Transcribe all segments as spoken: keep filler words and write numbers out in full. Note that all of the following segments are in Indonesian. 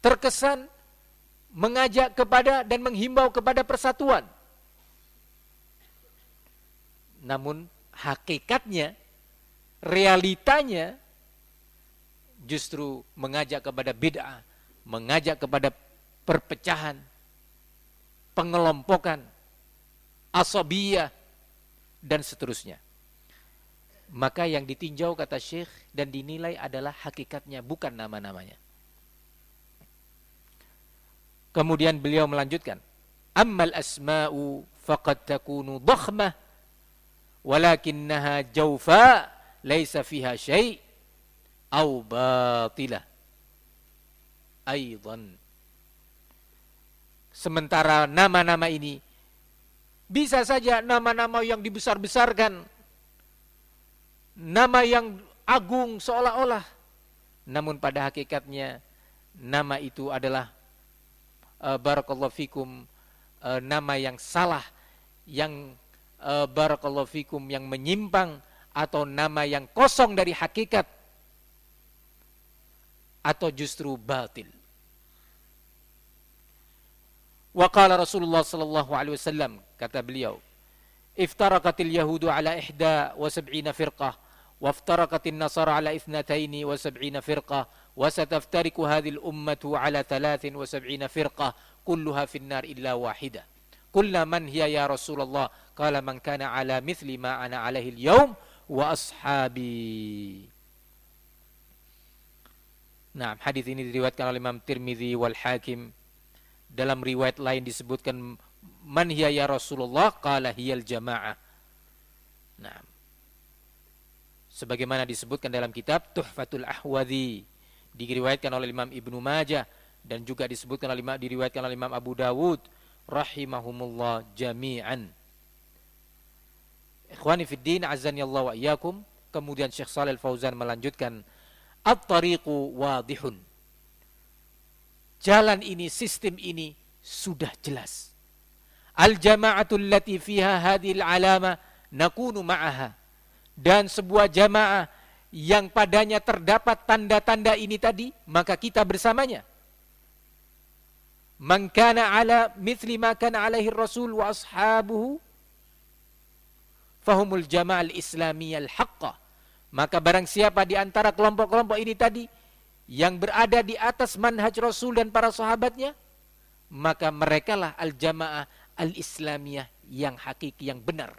terkesan mengajak kepada dan menghimbau kepada persatuan. Namun hakikatnya, realitanya justru mengajak kepada bid'ah, mengajak kepada perpecahan, pengelompokan, asabiyah, dan seterusnya. Maka yang ditinjau kata Syekh dan dinilai adalah hakikatnya, bukan nama-namanya. Kemudian beliau melanjutkan, ammal asma'u faqad takunu dakhmah walakinnaha jawfa laisa fiha syai' au batilah aidan. Sementara nama-nama ini bisa saja nama-nama yang dibesar-besarkan, nama yang agung seolah-olah, namun pada hakikatnya nama itu adalah uh, barakallahu fikum uh, nama yang salah, yang uh, barakallahu fikum yang menyimpang, atau nama yang kosong dari hakikat, atau justru batil. Wa qala Rasulullah sallallahu alaihi wasallam, kata beliau, iftaraqatil yahudu ala ihda wa sab'ina firqah wa iftaraqatin nasara ala ithnataini wa sab'ina firqah wa sataftariku hadhil ummatu ala thalathin wa sab'ina firqah kulluha finnar illa wahidah. Qulna man hiya ya Rasulullah? Qala man kana ala mithli ma ana alaihi al-yawm wa ashabi. Nah, hadis ini diriwayatkan oleh Imam Tirmidzi wal Hakim. Dalam riwayat lain disebutkan man hiya ya Rasulullah? Qala hiyal jamaah. Nah, sebagaimana disebutkan dalam kitab Tuhfatul Ahwadhi, diriwayatkan oleh Imam Ibnu Majah, dan juga disebutkan oleh diriwayatkan oleh Imam Abu Dawud rahimahumullah jami'an. Ikhwani fid din, azani Allah wa iyyakum. Kemudian Syekh Shalih Al-Fauzan melanjutkan, at-tariqu wadihun. Jalan ini, sistem ini sudah jelas. Al-jama'atul lati fiha hadhil alama nakunu ma'aha. Dan sebuah jamaah yang padanya terdapat tanda-tanda ini tadi, maka kita bersamanya. Man kana ala mithli ma kana alaihi Rasul wa ashabuhu fahumul jama'al islamiyal haqqah. Maka barang siapa di antara kelompok-kelompok ini tadi yang berada di atas manhaj Rasul dan para sahabatnya, maka merekalah al-jamaah al-islamiyah yang hakiki, yang benar.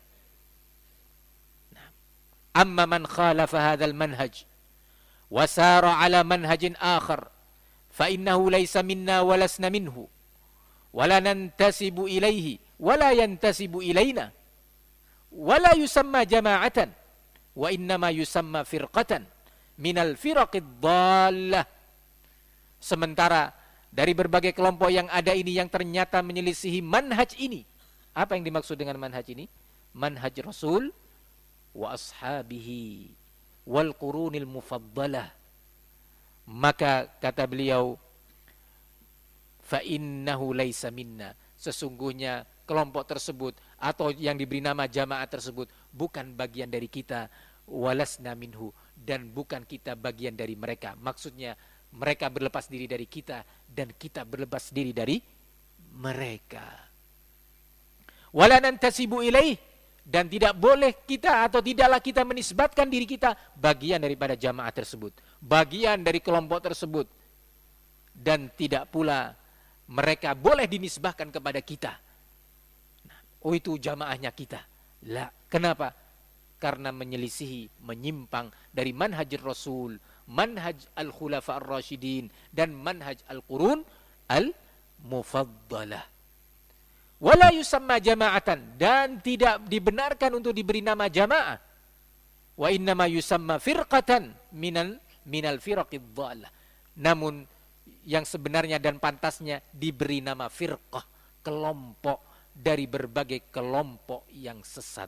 Amma man khalafa hadzal manhaj wa sara ala manhajin akhar fa innahu laysa minna wa lasna minhu wa la nantasibu ilayhi wa la yantasibu ilayna wa la yusamma jama'atan wa innama yusamma firqatan minal firaqid dhallah. Sementara dari berbagai kelompok yang ada ini yang ternyata menyelisihi manhaj ini. Apa yang dimaksud dengan manhaj ini? Manhaj Rasul wa ashabihi wal qurunil mufaddalah. Maka kata beliau, fa innahu laisa minna, sesungguhnya kelompok tersebut atau yang diberi nama jamaah tersebut bukan bagian dari kita, walasna minhu, dan bukan kita bagian dari mereka. Maksudnya mereka berlepas diri dari kita dan kita berlepas diri dari mereka. Wala nantasibu ilaih, dan tidak boleh kita atau tidaklah kita menisbatkan diri kita bagian daripada jamaah tersebut, bagian dari kelompok tersebut, dan tidak pula mereka boleh dinisbahkan kepada kita. Nah, oh itu jamaahnya kita. Lah, kenapa? Karena menyelisihi, menyimpang dari manhaj Rasul, manhaj al-khulafa ar-rasyidin, dan manhaj al-qurun al-mufaddalah. Wala yusamma jama'atan, dan tidak dibenarkan untuk diberi nama jamaah. Wa innama yusamma firqatan minal minal firaqid dhalah. Namun yang sebenarnya dan pantasnya diberi nama firqah, kelompok dari berbagai kelompok yang sesat.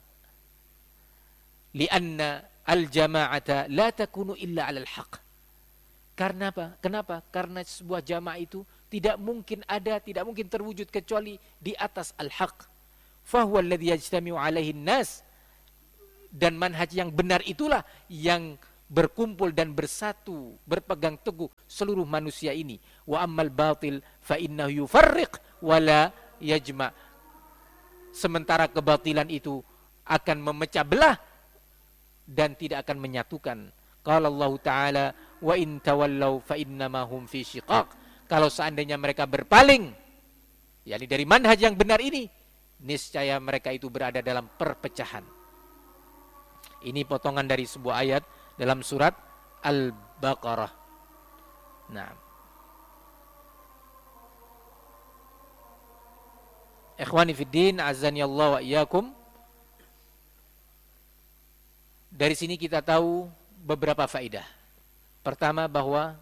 Lianna al-jama'ata la takunu illa 'alal haqq. Karena apa? Kenapa? Karena sebuah jamaah itu tidak mungkin ada, tidak mungkin terwujud kecuali di atas al-haq. Fahuwa alladhi yajtami'u alaihi nas. Dan manhaj yang benar itulah yang berkumpul dan bersatu, berpegang teguh seluruh manusia ini. Wa ammal batil fa innahu yufarriq wa la yajma'. Sementara kebatilan itu akan memecah belah dan tidak akan menyatukan. Qala Allah Ta'ala wa in tawallaw fa innama hum fi shiqaq. Kalau seandainya mereka berpaling, yakni dari manhaj yang benar ini, niscaya mereka itu berada dalam perpecahan. Ini potongan dari sebuah ayat dalam surat Al-Baqarah. Nah, ikhwani fiddin, azani Allah wa iyyakum. Dari sini kita tahu beberapa faedah. Pertama, bahwa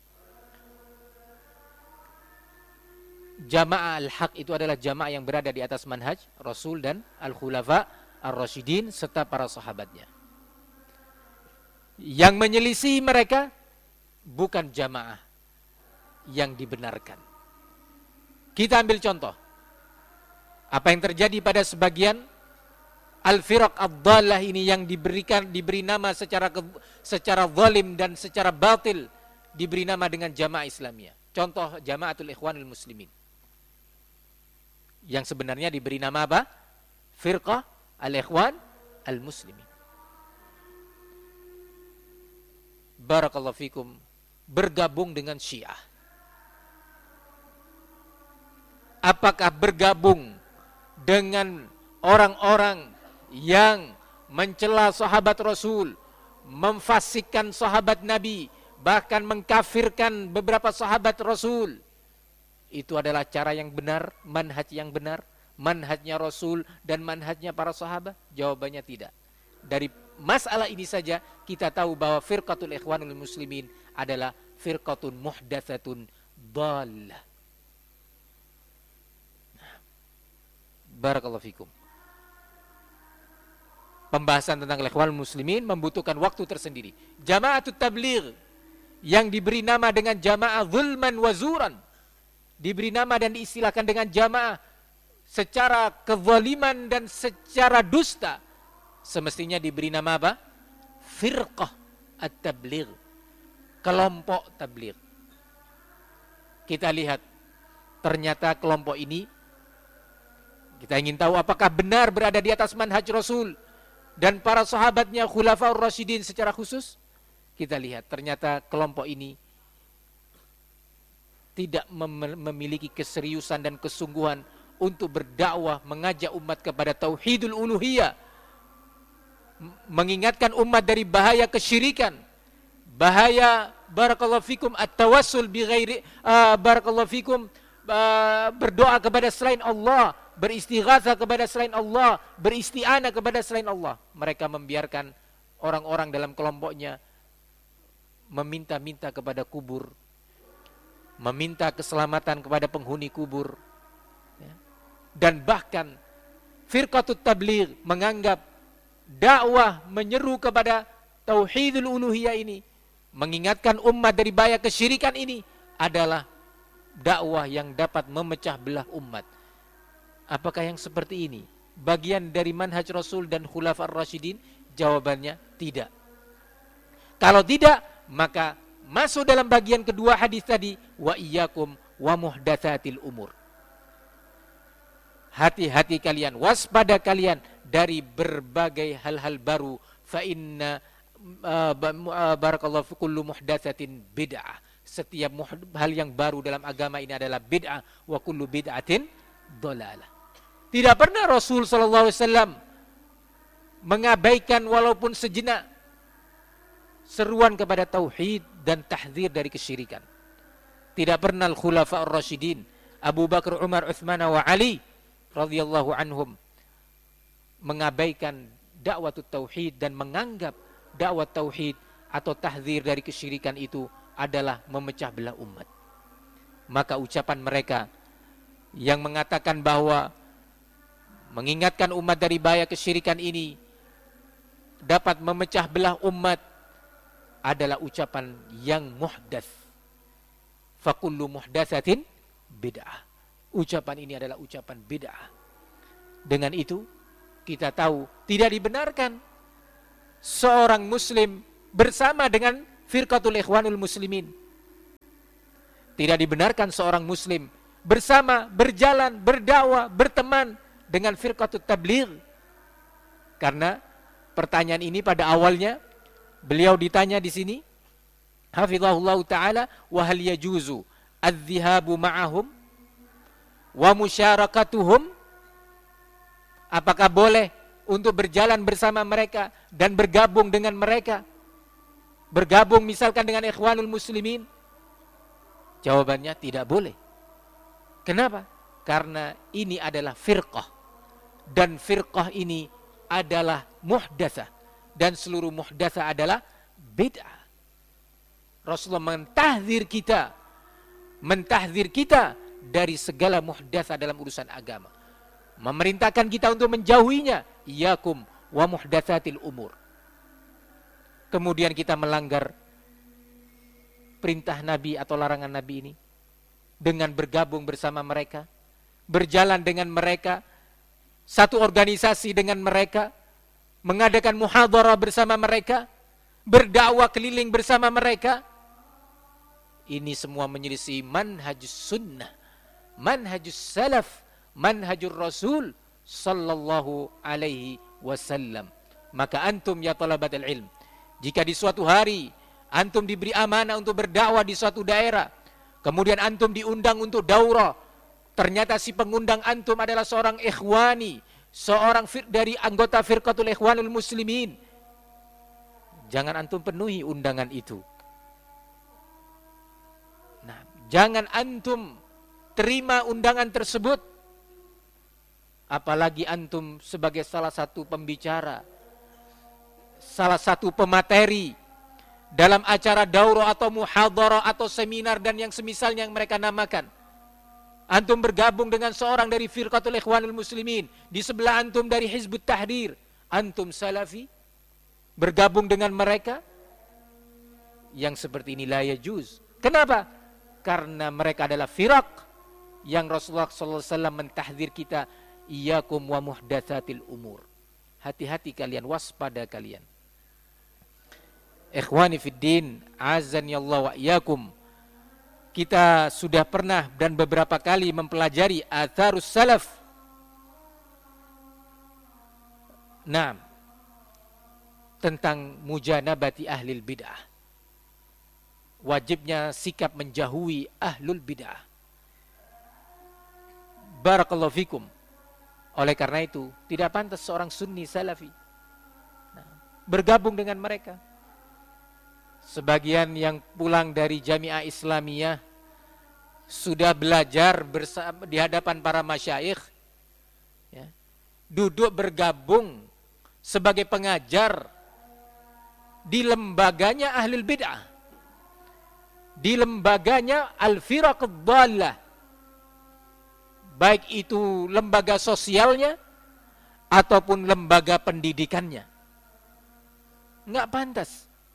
jamaah al-haq itu adalah jamaah yang berada di atas manhaj Rasul dan al-khulafa ar-rasyidin serta para sahabatnya. Yang menyelisih mereka bukan jamaah yang dibenarkan. Kita ambil contoh apa yang terjadi pada sebagian al-firaq ad-dhallah ini yang diberikan diberi nama secara secara zalim dan secara batil, diberi nama dengan jamaah Islamiyah. Contoh Jamaatul Ikhwanul Muslimin yang sebenarnya diberi nama apa? Firqah al-Ikhwan al-Muslimin. Barakallahu fikum, bergabung dengan Syiah. Apakah bergabung dengan orang-orang yang mencela sahabat Rasul, memfasikkan sahabat Nabi, bahkan mengkafirkan beberapa sahabat Rasul? Itu adalah cara yang benar, manhaj yang benar, manhajnya Rasul dan manhajnya para sahabat? Jawabannya tidak. Dari masalah ini saja kita tahu bahwa firqatul ikhwanul muslimin adalah firqatun muhdatsatun dhallah. Barakallahu fikum. Pembahasan tentang ikhwanul muslimin membutuhkan waktu tersendiri. Jama'atut tabligh yang diberi nama dengan jamaah zulman wa zuran, diberi nama dan diistilahkan dengan jamaah secara kezaliman dan secara dusta, semestinya diberi nama apa? Firqah at-tabligh, kelompok tabligh. Kita lihat, ternyata kelompok ini, kita ingin tahu apakah benar berada di atas manhaj Rasul dan para sahabatnya khulafaur rasyidin secara khusus. Kita lihat, ternyata kelompok ini tidak mem- memiliki keseriusan dan kesungguhan untuk berdakwah, mengajak umat kepada tauhidul uluhiyah, mengingatkan umat dari bahaya kesyirikan, bahaya barakallahu fikum at-tawassul bi ghairi uh, barakallahu fikum uh, berdoa kepada selain Allah, beristighatsah kepada selain Allah, beristi'anah kepada selain Allah. Mereka membiarkan orang-orang dalam kelompoknya meminta-minta kepada kubur, meminta keselamatan kepada penghuni kubur, ya. Dan bahkan firqatut tabligh menganggap dakwah menyeru kepada tauhidul uluhiyah ini, mengingatkan umat dari bahaya kesyirikan ini adalah dakwah yang dapat memecah belah umat. Apakah yang seperti ini bagian dari manhaj Rasul dan khulafa ar-rasyidin? Jawabannya tidak. Kalau tidak, maka masuk dalam bagian kedua hadis tadi, wa iyyakum wa muhdatsatil umur. Hati-hati kalian, waspada kalian dari berbagai hal-hal baru. Fa inna uh, uh, barakallahu fi kullu muhdatsatin bid'ah. Setiap hal yang baru dalam agama ini adalah bid'ah, wa kullu bid'atin dhalalah. Tidak pernah Rasul sallallahu alaihi wasallam mengabaikan walaupun sejenak seruan kepada tauhid dan tahdzir dari kesyirikan. Tidak pernah al-khulafa ar-rasyidin Abu Bakar, Umar, Utsman wa Ali radhiyallahu anhum mengabaikan dakwah tauhid dan menganggap dakwah tauhid atau tahdzir dari kesyirikan itu adalah memecah belah umat. Maka ucapan mereka yang mengatakan bahwa mengingatkan umat dari bahaya kesyirikan ini dapat memecah belah umat adalah ucapan yang muhdats. Fakullu muhdatsatin bid'ah. Ucapan ini adalah ucapan bid'ah. Dengan itu kita tahu tidak dibenarkan seorang muslim bersama dengan firqatul ikhwanul muslimin. Tidak dibenarkan seorang muslim bersama, berjalan, berdakwah, berteman dengan firqatul tabligh. Karena pertanyaan ini pada awalnya beliau ditanya di sini, hafizahullah taala, wa hal yajuzu adh-dhihabu ma'ahum wa musyarakatuhum? Apakah boleh untuk berjalan bersama mereka dan bergabung dengan mereka? Bergabung misalkan dengan ikhwanul muslimin? Jawabannya tidak boleh. Kenapa? Karena ini adalah firqah, dan firqah ini adalah muhdatsah, dan seluruh muhdatsah adalah bid'ah. Rasulullah mentahdzir kita, mentahdzir kita dari segala muhdatsah dalam urusan agama. Memerintahkan kita untuk menjauhinya, iyakum wa muhdatsatil umur. Kemudian kita melanggar perintah Nabi atau larangan Nabi ini dengan bergabung bersama mereka, berjalan dengan mereka, satu organisasi dengan mereka, mengadakan muhadharah bersama mereka, berdakwah keliling bersama mereka. Ini semua menyelisih manhajus sunnah, manhajus salaf, manhajur rasul sallallahu alaihi wasallam. Maka antum ya talabatul ilm, jika di suatu hari antum diberi amanah untuk berdakwah di suatu daerah, kemudian antum diundang untuk daurah, ternyata si pengundang antum adalah seorang ikhwani, seorang fir, dari anggota firqatul ikhwanul muslimin, jangan antum penuhi undangan itu. Nah, jangan antum terima undangan tersebut, apalagi antum sebagai salah satu pembicara, salah satu pemateri dalam acara daurah atau muhadharah atau seminar dan yang semisalnya yang mereka namakan. Antum bergabung dengan seorang dari firqatul ikhwanul muslimin, di sebelah antum dari Hizbut Tahrir, antum salafi, bergabung dengan mereka, yang seperti ini la yajuz. Kenapa? Karena mereka adalah firaq yang Rasulullah sallallahu alaihi wasallam mentahdzir kita, iyyakum wa muhdatsatil umur. Hati-hati kalian, waspada kalian. Ikhwani fid din, azani Allah wa iyyakum. Kita sudah pernah dan beberapa kali mempelajari atharus salaf. Nah, tentang mujanabati ahlil bid'ah. Wajibnya sikap menjauhi ahlul bid'ah. Barakallahu fikum. Oleh karena itu, tidak pantas seorang sunni salafi nah, bergabung dengan mereka. Sebagian yang pulang dari Jami'ah Islamiyah sudah belajar bersama di hadapan para masyayikh, ya, duduk bergabung sebagai pengajar di lembaganya ahlul bid'ah, di lembaganya al-firaq ad-dhallah, baik itu lembaga sosialnya ataupun lembaga pendidikannya. Enggak pantas.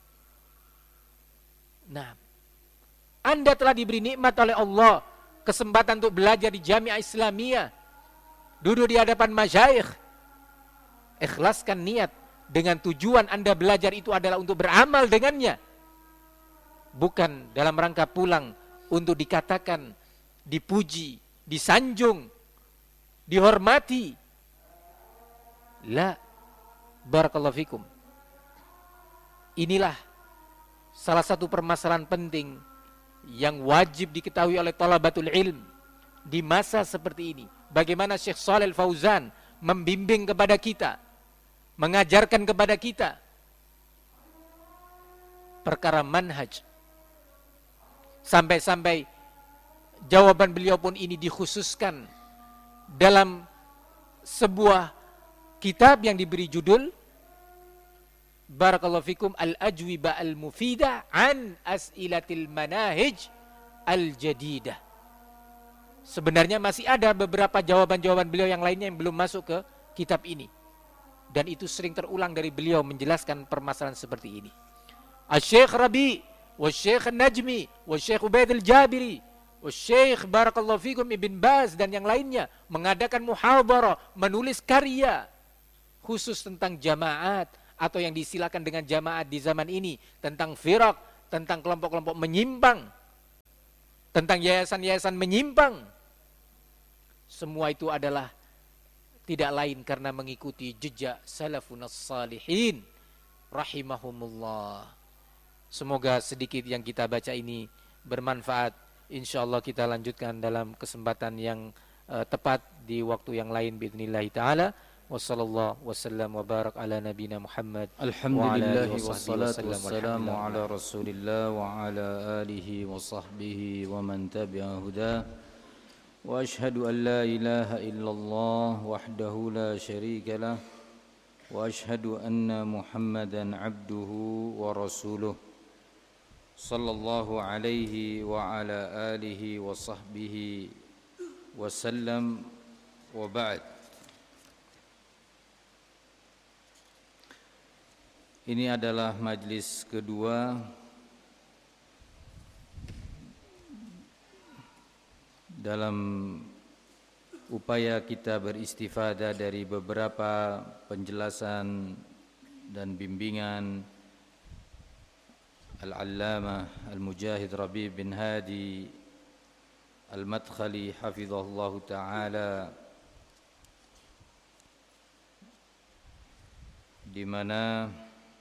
Nah, Anda telah diberi nikmat oleh Allah kesempatan untuk belajar di Jami'ah Islamiyah, duduk di hadapan masyayikh. Ikhlaskan niat dengan tujuan Anda belajar itu adalah untuk beramal dengannya, bukan dalam rangka pulang untuk dikatakan, dipuji, disanjung, dihormati. La, barakallahu fikum. Inilah salah satu permasalahan penting yang wajib diketahui oleh talabatul ilm di masa seperti ini. Bagaimana Syekh Shalih Al-Fauzan membimbing kepada kita, mengajarkan kepada kita perkara manhaj. Sampai-sampai jawaban beliau pun ini dikhususkan dalam sebuah kitab yang diberi judul Barakallahu fikum al-ajwibah al-mufidah an as'ilatil manahij al-jadidah. Sebenarnya masih ada beberapa jawaban-jawaban beliau yang lainnya yang belum masuk ke kitab ini, dan itu sering terulang dari beliau menjelaskan permasalahan seperti ini. Asy-Syaikh Rabi' wa Syekh Najmi wa Syekh Ubaid al-Jabiri wa Syekh barakallahu fikum Ibn Baz dan yang lainnya mengadakan muhadharah, menulis karya khusus tentang jamaat, atau yang disilakan dengan jamaah di zaman ini tentang firaq, tentang kelompok-kelompok menyimpang, tentang yayasan-yayasan menyimpang, semua itu adalah tidak lain karena mengikuti jejak salafun salihin rahimahumullah. Semoga sedikit yang kita baca ini bermanfaat. Insyaallah kita lanjutkan dalam kesempatan yang uh, tepat di waktu yang lain biidznillah taala. Wassallallahu wasallam wa barak ala nabina Muhammad. Alhamdulillah wassalatu wassalamu ala Rasulillah wa ala alihi wa sahbihi wa man tabi'a huda. Wa ashhadu an la ilaha illallah wahdahu la syarika lah wa ashhadu anna Muhammadan abduhu wa rasuluh sallallahu alaihi wa ala alihi wa sahbihi wa sallam wa ba'd. Ini adalah majlis kedua dalam upaya kita beristifadah dari beberapa penjelasan dan bimbingan Al-Allamah Al-Mujahid Rabi' bin Hadi Al-Madkhali hafizahullah ta'ala, di mana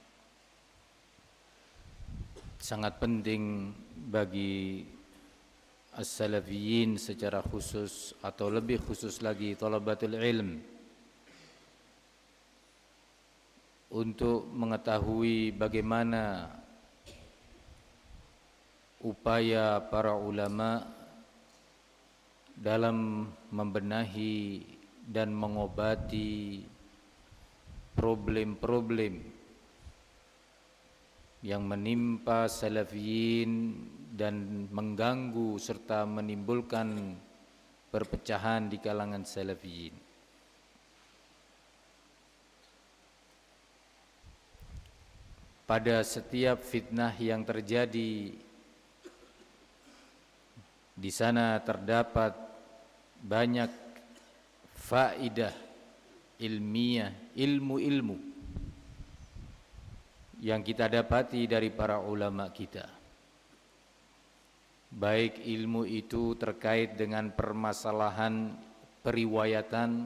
sangat penting bagi as-salafiyin secara khusus atau lebih khusus lagi thalabatul ilm untuk mengetahui bagaimana upaya para ulama dalam membenahi dan mengobati problem-problem yang menimpa salafiyin dan mengganggu serta menimbulkan perpecahan di kalangan salafiyin. Pada setiap fitnah yang terjadi, di sana terdapat banyak faedah ilmiah, ilmu-ilmu yang kita dapati dari para ulama kita. Baik ilmu itu terkait dengan permasalahan periwayatan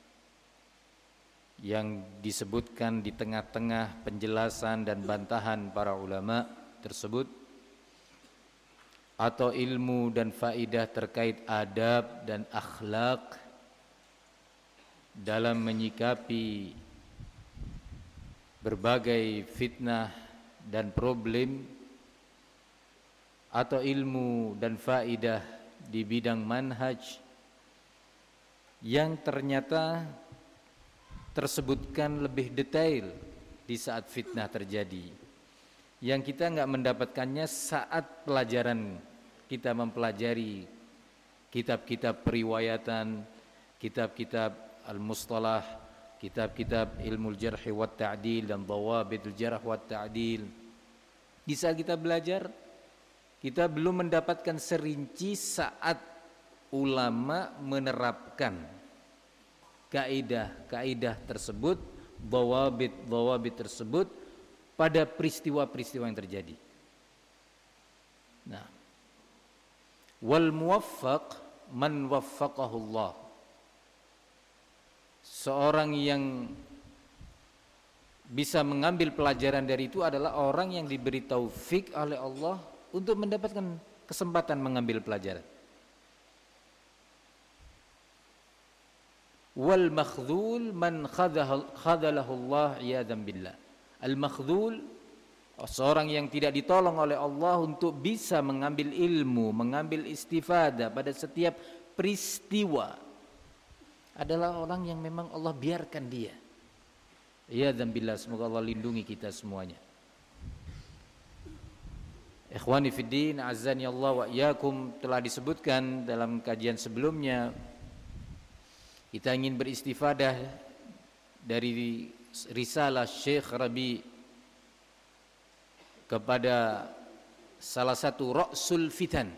yang disebutkan di tengah-tengah penjelasan dan bantahan para ulama tersebut, atau ilmu dan faidah terkait adab dan akhlak dalam menyikapi berbagai fitnah dan problem, atau ilmu dan faidah di bidang manhaj yang ternyata tersebutkan lebih detail di saat fitnah terjadi, yang kita enggak mendapatkannya saat pelajaran kita mempelajari kitab-kitab periwayatan, kitab-kitab al-mustalah, kitab-kitab ilmu jarh wa ta'dil dan dhawabitul jarh wa ta'dil. Bisa kita belajar, kita belum mendapatkan serinci saat ulama menerapkan kaidah-kaidah tersebut, dhawabit-dhawabit tersebut pada peristiwa-peristiwa yang terjadi. Nah, wal muwaffaq man waffaqahu Allah. Seorang yang bisa mengambil pelajaran dari itu adalah orang yang diberi taufik oleh Allah untuk mendapatkan kesempatan mengambil pelajaran. Wal makhdhul man khadalahu Allah iyadzan billah. Al makhdhul, seorang yang tidak ditolong oleh Allah untuk bisa mengambil ilmu, mengambil istifadah pada setiap peristiwa, adalah orang yang memang Allah biarkan dia. Iyadzan billah, semoga Allah lindungi kita semuanya. Ikhwani fiddin, azani Allah wa iyyakum, telah disebutkan dalam kajian sebelumnya, kita ingin beristifadah dari risalah Syekh Rabi kepada salah satu Ra'sul Fitan,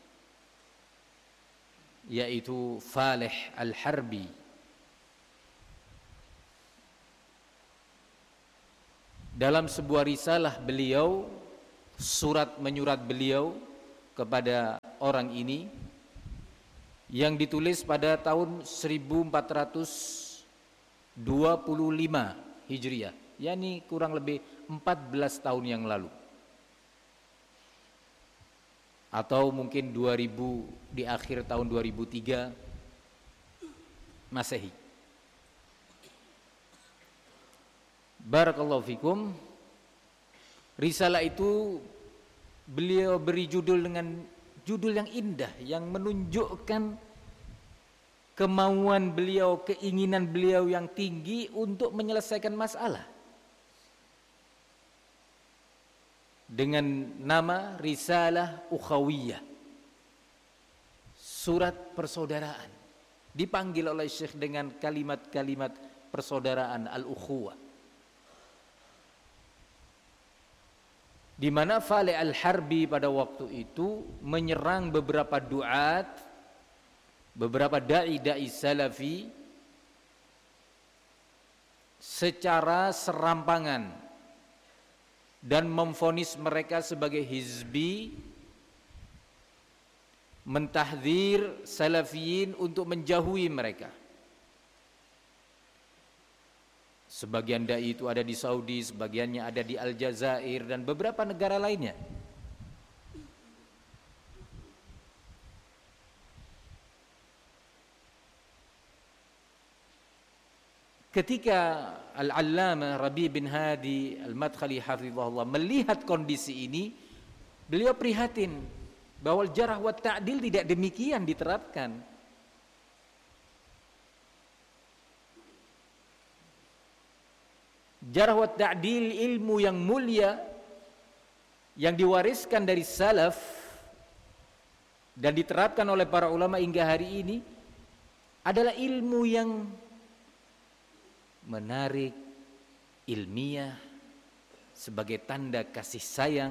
yaitu Falih Al-Harbi. dalam sebuah risalah beliau, surat menyurat beliau kepada orang ini yang ditulis pada tahun seribu empat ratus dua puluh lima Hijriah, yakni kurang lebih empat belas tahun yang lalu, atau mungkin dua ribu, di akhir tahun dua ribu tiga Masehi. Barakallahu fikum. Risalah itu beliau beri judul dengan judul yang indah, yang menunjukkan kemauan beliau, keinginan beliau yang tinggi untuk menyelesaikan masalah, dengan nama Risalah Ukhawiyah, surat persaudaraan. Dipanggil oleh Syekh dengan kalimat-kalimat persaudaraan, al-ukhuwah, di mana Faleh Al-Harbi pada waktu itu menyerang beberapa duat, beberapa dai-dai salafi secara serampangan dan memvonis mereka sebagai hizbi, mentahdzir salafiyin untuk menjauhi mereka. Sebagian dai itu ada di Saudi, sebagiannya ada di Aljazair dan beberapa negara lainnya. Ketika Al-Allamah Rabi' bin Hadi Al-Madkhali hafizahullah melihat kondisi ini, beliau prihatin bahwa jarh wa ta'dil tidak demikian diterapkan. Jarh wa ta'dil, ilmu yang mulia yang diwariskan dari salaf dan diterapkan oleh para ulama hingga hari ini, adalah ilmu yang menarik, ilmiah, sebagai tanda kasih sayang.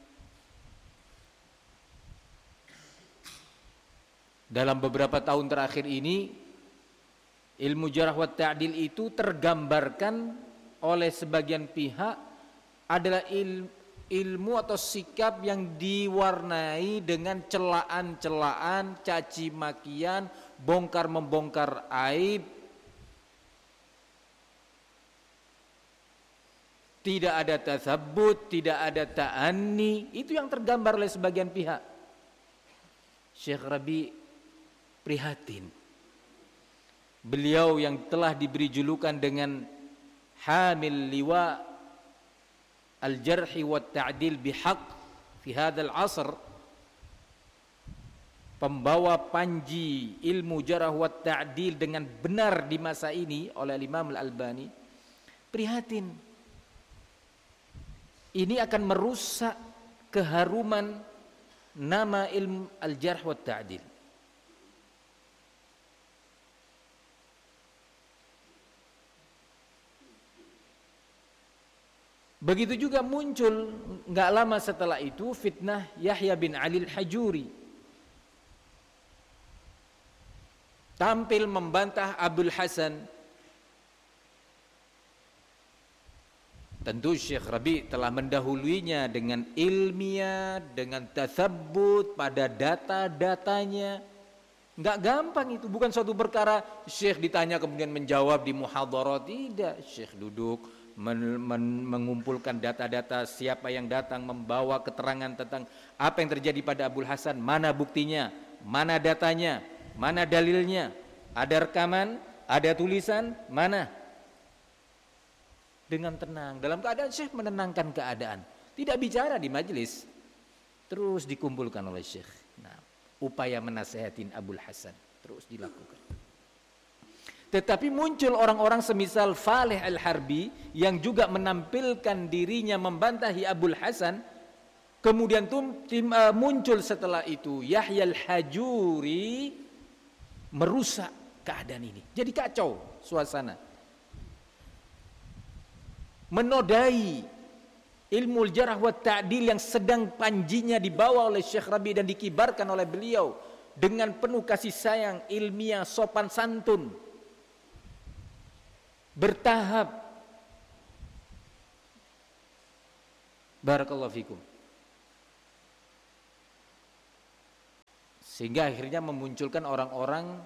Dalam beberapa tahun terakhir ini, ilmu jarh wa ta'dil itu tergambarkan oleh sebagian pihak adalah il, ilmu atau sikap yang diwarnai dengan celaan-celaan, caci makian, bongkar-membongkar aib, tidak ada tatsabbut, tidak ada ta'anni. Itu yang tergambar oleh sebagian pihak. Syekh Rabi' prihatin. Beliau yang telah diberi julukan dengan hamil liwa al-jarhi wa ta'dil bihaq fi hadzal asr, pembawa panji ilmu jarh wa ta'dil dengan benar di masa ini oleh Imam Al-Albani, prihatin. Ini akan merusak keharuman nama ilmu al-jarh wa ta'dil. Begitu juga muncul enggak lama setelah itu fitnah Yahya bin Ali Al-Hajuri, tampil membantah Abul Hasan. Tentu Syekh Rabi' telah mendahuluinya dengan ilmiah, dengan tatsabbut pada data-datanya. Enggak gampang itu, bukan suatu perkara Syekh ditanya kemudian menjawab di muhadharah. Tidak, Syekh duduk men, men, mengumpulkan data-data, siapa yang datang membawa keterangan tentang apa yang terjadi pada Abul Hasan, mana buktinya, mana datanya, mana dalilnya, ada rekaman, ada tulisan, mana. Dengan tenang, dalam keadaan Syekh menenangkan keadaan, tidak bicara di majelis, terus dikumpulkan oleh Syekh. Nah, upaya menasehatin Abul Hasan terus dilakukan. Tetapi muncul orang-orang semisal Faleh Al-Harbi yang juga menampilkan dirinya membantahi Abul Hasan. Kemudian tum, tim, uh, muncul setelah itu Yahya Al-Hajuri, merusak keadaan ini. Jadi kacau suasana, menodai ilmu jarh wa ta'dil yang sedang panjinya dibawa oleh Syekh Rabi' dan dikibarkan oleh beliau dengan penuh kasih sayang, ilmiah, sopan santun, bertahap. Barakallahu fikum. Sehingga akhirnya memunculkan orang-orang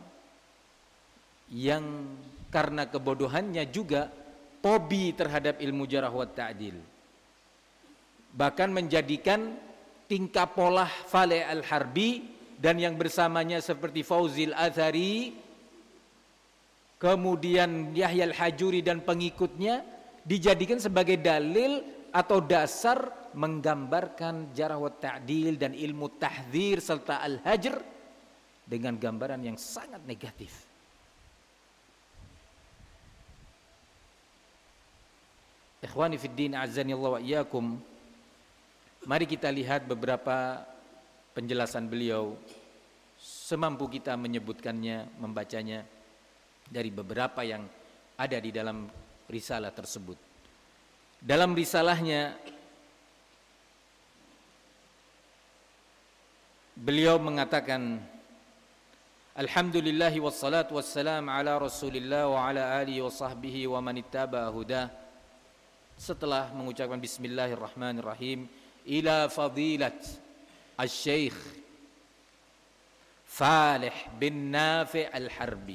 yang karena kebodohannya juga fobi terhadap ilmu jarh wa ta'dil. Bahkan menjadikan tingkah pola Faleh Al-Harbi dan yang bersamanya seperti Fauzil Athari, kemudian Yahya Al-Hajuri dan pengikutnya dijadikan sebagai dalil atau dasar menggambarkan jarh wa ta'dil dan ilmu tahdzir serta al-hajr dengan gambaran yang sangat negatif. Ikhwani fid din, azani Allah wa iyyakum. Mari kita lihat beberapa penjelasan beliau semampu kita menyebutkannya, membacanya dari beberapa yang ada di dalam risalah tersebut. Dalam risalahnya beliau mengatakan, alhamdulillahi wassalatu wassalam ala rasulillah wa ala alihi wa sahbihi wa man ittaba hudah. Setelah mengucapkan bismillahirrahmanirrahim, ila fadilat al-syeikh Faleh bin Nafi' al-Harbi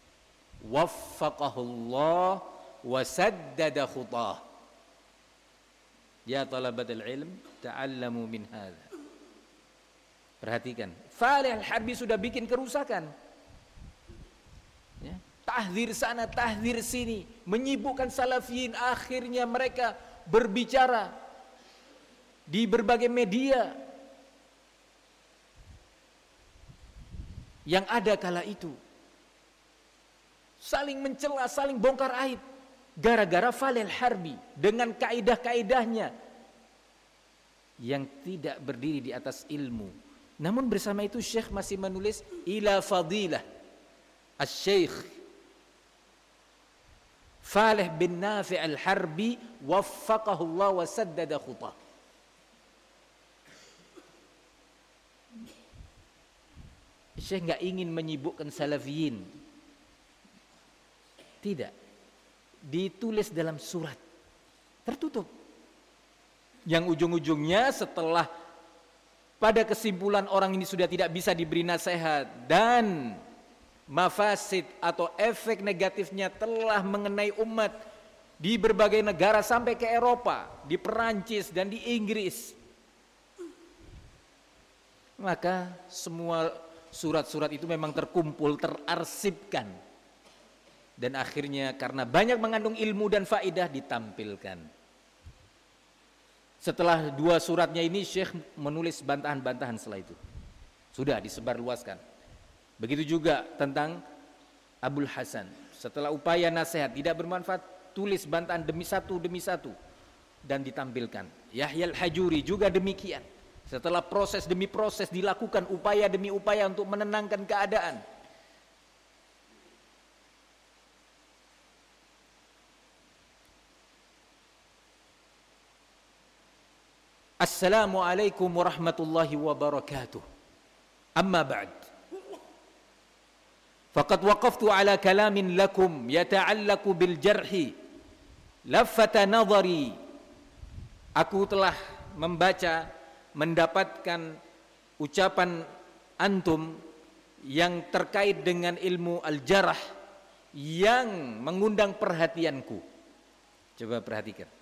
waffaqahullah wa saddada khutah. Ya talabatul ilm, ta'allamu min hadha. Perhatikan, Faleh Al-Harbi sudah bikin kerusakan, ya, tahdzir sana, tahdzir sini, menyibukkan salafiyin. Akhirnya mereka berbicara di berbagai media yang ada kala itu, saling mencela, saling bongkar aib, gara-gara Faleh Al-Harbi dengan kaidah-kaidahnya yang tidak berdiri di atas ilmu. Namun bersama itu Syekh masih menulis ila fadilah al-Syekh Faleh bin Nafi' al-Harbi waffaqahullah wa saddada khutah. Syekh enggak ingin menyibukkan salafiyin. Tidak. Ditulis dalam surat tertutup yang ujung-ujungnya setelah pada kesimpulan orang ini sudah tidak bisa diberi nasihat dan mafasid atau efek negatifnya telah mengenai umat di berbagai negara sampai ke Eropa, di Perancis dan di Inggris, maka semua surat-surat itu memang terkumpul, terarsipkan, dan akhirnya karena banyak mengandung ilmu dan faidah ditampilkan. Setelah dua suratnya ini Syekh menulis bantahan-bantahan setelah itu, sudah disebarluaskan. Begitu juga tentang Abul Hasan, setelah upaya nasihat tidak bermanfaat, tulis bantahan demi satu demi satu dan ditampilkan. Yahya Al-Hajuri juga demikian, setelah proses demi proses dilakukan, upaya demi upaya untuk menenangkan keadaan. Assalamualaikum warahmatullahi wabarakatuh. Amma ba'd. Faqad waqaftu ala kalamin lakum yata'allaku bil jarhi. Laffata nadhari. Aku telah membaca, mendapatkan ucapan antum yang terkait dengan ilmu al-jarh yang mengundang perhatianku. Coba perhatikan.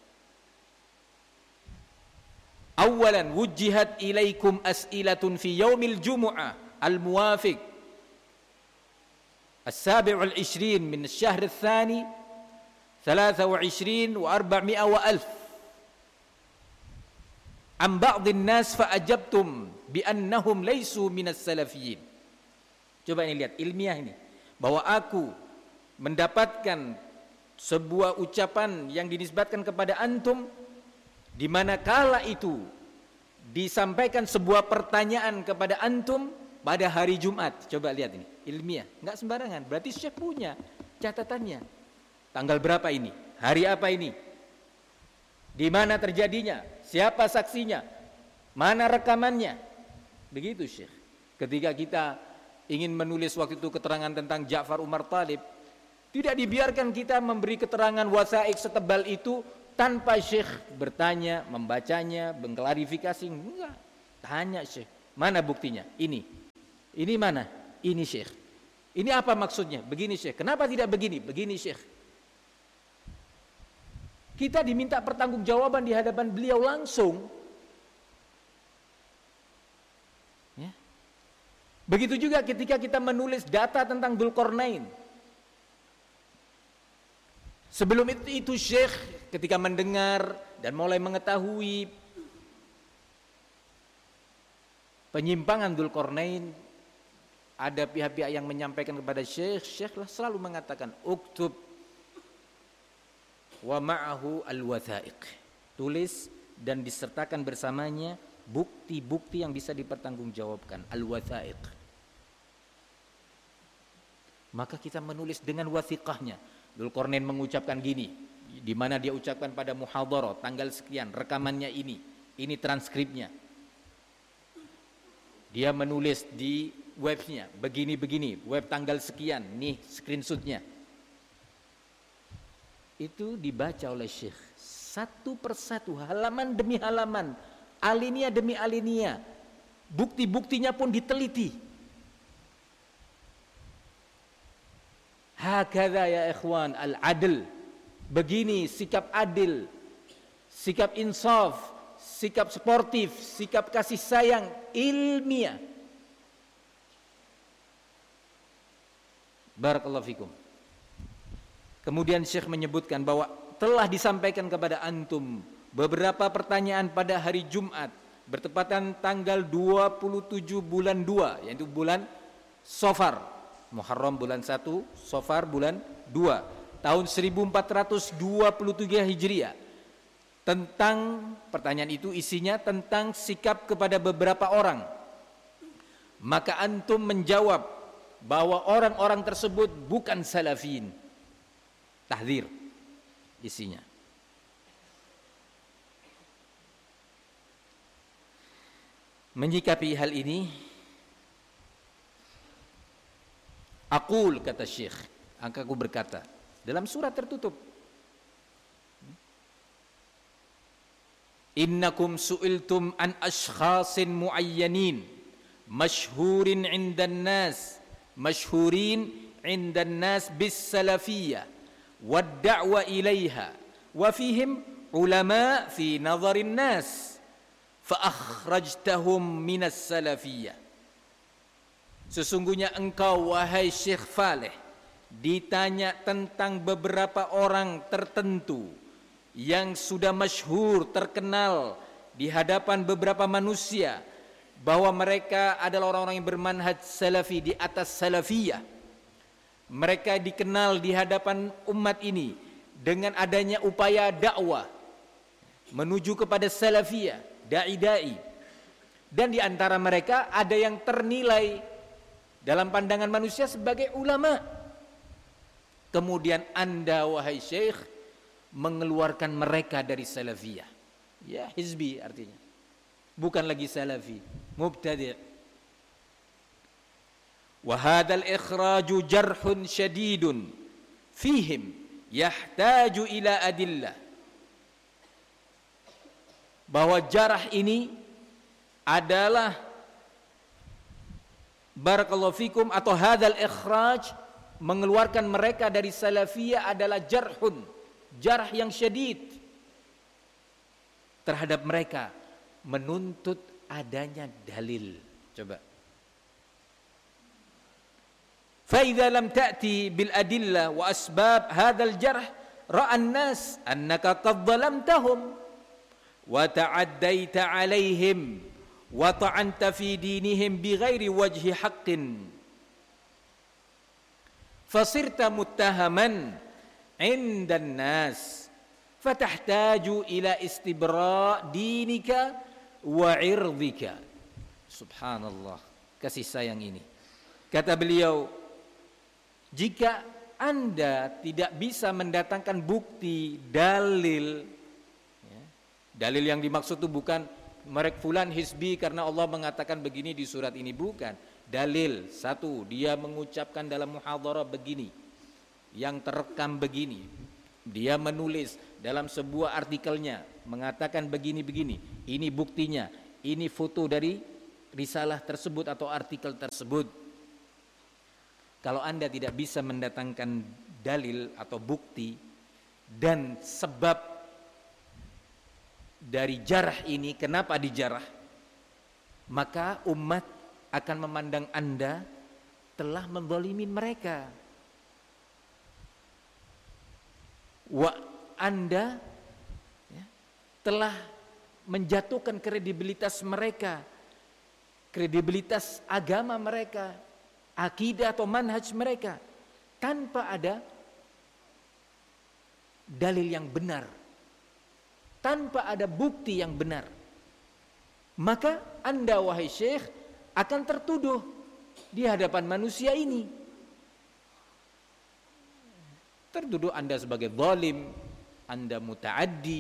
Awalan wujjihat ilaikum as'ilatun fi yaumil jumu'ah al-muwafiq as-sabi' wal-ishrin min asy-syahr ats-tsani thalatha wa ishrin wa arba'mi'a wa alf an ba'dhin nas fa ajabtum bi annahum laysu minas salafiyyin. Coba ini lihat ilmiah ini, bahwa aku mendapatkan sebuah ucapan yang dinisbatkan kepada antum, di mana kala itu disampaikan sebuah pertanyaan kepada antum pada hari Jumat. Coba lihat ini, ilmiah, enggak sembarangan. Berarti Syekh punya catatannya. Tanggal berapa ini? Hari apa ini? Di mana terjadinya? Siapa saksinya? Mana rekamannya? Begitu Syekh. Ketika kita ingin menulis waktu itu keterangan tentang Ja'far Umar Thalib, tidak dibiarkan kita memberi keterangan wasaik setebal itu tanpa Syekh bertanya, membacanya, mengklarifikasi, enggak. Tanya Syekh, mana buktinya? Ini. Ini mana? Ini Syekh. Ini apa maksudnya? Begini Syekh. Kenapa tidak begini? Begini Syekh. Kita diminta pertanggungjawaban di hadapan beliau langsung. Ya. Begitu juga ketika kita menulis data tentang Dzulqarnain. Sebelum itu, itu Syekh ketika mendengar dan mulai mengetahui penyimpangan Dzulqarnain, ada pihak-pihak yang menyampaikan kepada Syekh, Syekh selalu mengatakan uktub wa ma'ahu al-wathaiq, tulis dan disertakan bersamanya bukti-bukti yang bisa dipertanggungjawabkan, al-wathaiq. Maka kita menulis dengan wathiqahnya. Dzulqarnain mengucapkan gini, di mana dia ucapkan pada muhadharah tanggal sekian, rekamannya ini, ini transkripnya. Dia menulis di webnya, begini-begini, web tanggal sekian, nih screenshotnya. Itu dibaca oleh Syekh satu persatu, halaman demi halaman, alinea demi alinea, bukti-buktinya pun diteliti. Hakadha ya ikhwan al-adl, begini sikap adil, sikap insaf, sikap sportif, sikap kasih sayang ilmiah. Barakallahu fikum. Kemudian Syekh menyebutkan bahwa telah disampaikan kepada antum beberapa pertanyaan pada hari Jumat bertepatan tanggal dua puluh tujuh bulan dua, yaitu bulan Safar, Muharram bulan satu, Safar bulan dua, tahun seribu empat ratus dua puluh tiga Hijriah. Tentang pertanyaan itu isinya tentang sikap kepada beberapa orang. Maka antum menjawab bahwa orang-orang tersebut bukan salafin. Tahdzir isinya. Menyikapi hal ini, aqul, kata Syekh, aku berkata dalam surat tertutup, innakum su'iltum an ashkhasin muayyanin mashhurin 'indan nas mashhurin 'indan nas bis salafiyyah wad da'wa ilaiha wa fihim ulama fi nadharin nas fa akhrajtahum minas salafiyyah. Sesungguhnya engkau wahai Syekh Faleh ditanya tentang beberapa orang tertentu yang sudah masyhur, terkenal di hadapan beberapa manusia bahwa mereka adalah orang-orang yang bermanhaj salafi, di atas salafiyah. Mereka dikenal di hadapan umat ini dengan adanya upaya dakwah menuju kepada salafiyah, dai-dai. Dan di antara mereka ada yang ternilai dalam pandangan manusia sebagai ulama. Kemudian Anda wahai Syekh mengeluarkan mereka dari salafiyah. Ya, hizbi artinya. Bukan lagi salafi, mubtadi'. Wa hadzal ikhraju jarhun syadidun fihim yahtaju ila adillah. Bahwa jarah ini adalah barakallahu fikum, atau hadzal ikhraj, mengeluarkan mereka dari salafiyah adalah jarhun, jarh yang syadid terhadap mereka, menuntut adanya dalil. Coba, fa idza lam ta'ti bil adillah wa asbab hadzal jarh ra'a an-nas annaka qad zalamtahum wa ta'addaita 'alaihim wa ta'anta fi dinihim bighairi wajhi haqqin fasirta muttahaman 'indan nas fatahtaju ila istibra' dinika wa 'irdika. Subhanallah, kasih sayang ini. Kata beliau, jika Anda tidak bisa mendatangkan bukti, dalil, ya, dalil yang dimaksud itu bukan merek fulan hizbi karena Allah mengatakan begini di surat ini, bukan. Dalil, satu, dia mengucapkan dalam muhadharah begini, yang terekam begini, dia menulis dalam sebuah artikelnya mengatakan begini-begini, ini buktinya, ini foto dari risalah tersebut atau artikel tersebut. Kalau Anda tidak bisa mendatangkan dalil atau bukti dan sebab dari jarah ini, kenapa dijarah, maka umat akan memandang Anda telah menzalimi mereka. Wa Anda ya, telah menjatuhkan kredibilitas mereka, kredibilitas agama mereka, akidah atau manhaj mereka, tanpa ada dalil yang benar, tanpa ada bukti yang benar. Maka Anda wahai syekh akan tertuduh di hadapan manusia ini. Tertuduh Anda sebagai zalim, Anda muta'addi.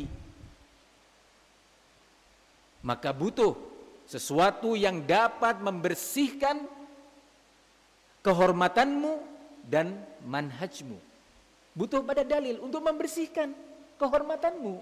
Maka butuh sesuatu yang dapat membersihkan kehormatanmu dan manhajmu. Butuh pada dalil untuk membersihkan kehormatanmu.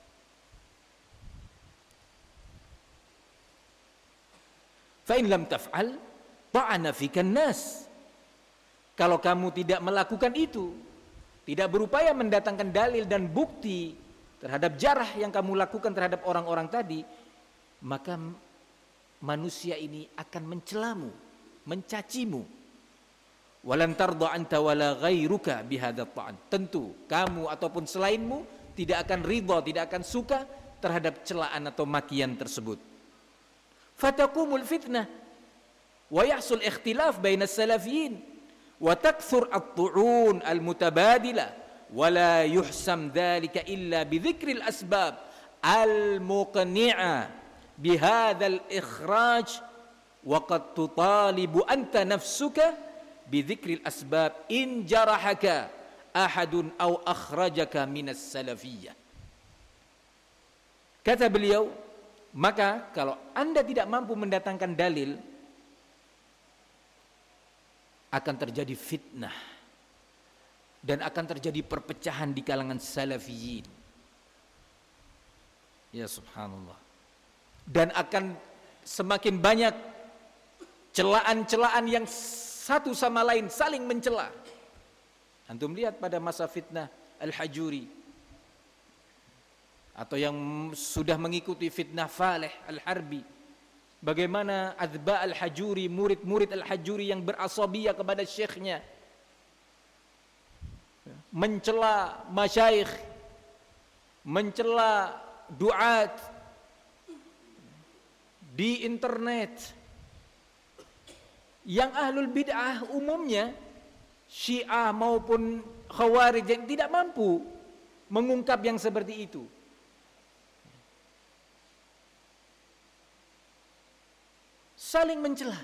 Fa in lam taf'al ta'ana fikan nas. Kalau kamu tidak melakukan itu, tidak berupaya mendatangkan dalil dan bukti terhadap jarah yang kamu lakukan terhadap orang-orang tadi, maka manusia ini akan mencelamu, mencacimu. Walan tarda anta wala ghairuka bihadza ta'an. Tentu kamu ataupun selainmu tidak akan ridha, tidak akan suka terhadap celaan atau makian tersebut. Fataqumul fitnah wa yahsul ikhtilaf baina as-salafiyyin wa takthur at-tu'un al-mutabadila wa la yuhsam dhalika illa bi dhikril asbab al-muqni'a bi hadzal ikhraj wa qad tutalibu anta nafsuka bi dhikril asbab in jarahaka ahadun aw akhrajaka minas salafiyyah. Kata beliau, maka kalau Anda tidak mampu mendatangkan dalil, akan terjadi fitnah dan akan terjadi perpecahan di kalangan salafiyin. Ya subhanallah. Dan akan semakin banyak celaan-celaan yang satu sama lain saling mencela. Antum lihat pada masa fitnah Al-Hajuri, atau yang sudah mengikuti fitnah Faleh Al-Harbi, bagaimana Adba Al-Hajuri, murid-murid Al-Hajuri yang berasabiyah kepada syekhnya, mencela masyayikh, mencela duat di internet, yang ahlul bid'ah umumnya Syiah maupun Khawarij yang tidak mampu mengungkap yang seperti itu. Saling mencela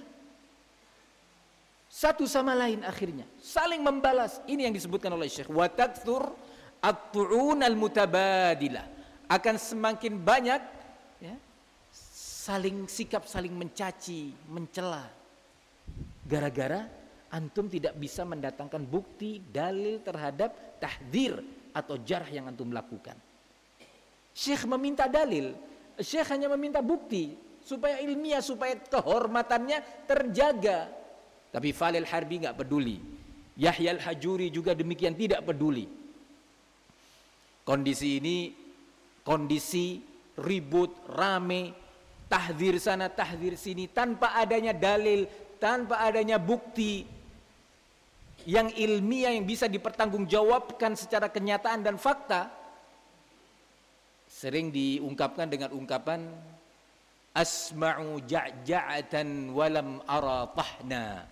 satu sama lain, akhirnya saling membalas. Ini yang disebutkan oleh Syekh, wa takthur at-tu'un al-mutabadilah, akan semakin banyak ya, saling sikap saling mencaci, mencela, gara-gara antum tidak bisa mendatangkan bukti dalil terhadap tahdzir atau jarh yang antum lakukan. Syekh meminta dalil, Syekh hanya meminta bukti supaya ilmiah, supaya kehormatannya terjaga. Tapi Falil Harbi enggak peduli. Yahya Al-Hajuri juga demikian, tidak peduli. Kondisi ini kondisi ribut, rame, tahdzir sana, tahdzir sini, tanpa adanya dalil, tanpa adanya bukti yang ilmiah yang bisa dipertanggungjawabkan secara kenyataan dan fakta. Sering diungkapkan dengan ungkapan asma'u ja'ja'atan walam ara tahna.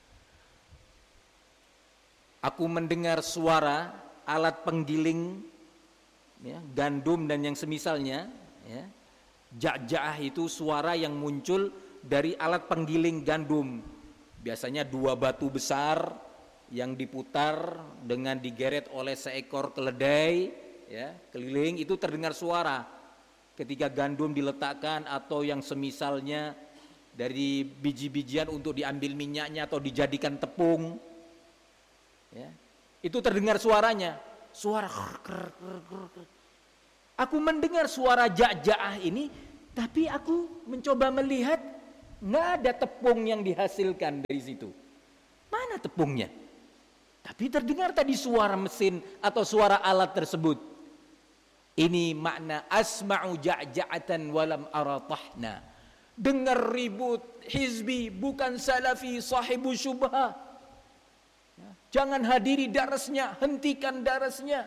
Aku mendengar suara alat penggiling ya, gandum dan yang semisalnya ya. Ja'ja'ah itu suara yang muncul dari alat penggiling gandum. Biasanya dua batu besar yang diputar dengan digeret oleh seekor keledai ya, keliling, itu terdengar suara ketika gandum diletakkan atau yang semisalnya dari biji-bijian untuk diambil minyaknya atau dijadikan tepung ya, itu terdengar suaranya. suara ker, ker, ker, ker. Aku mendengar suara jak-jaah ini, tapi aku mencoba melihat nggak ada tepung yang dihasilkan dari situ. Mana tepungnya? Tapi terdengar tadi suara mesin atau suara alat tersebut. Ini makna asma'u ja'ja'atan walam aratahna. Dengar ribut hizbi bukan salafi sahibu syubha. Jangan hadiri darasnya, hentikan darasnya.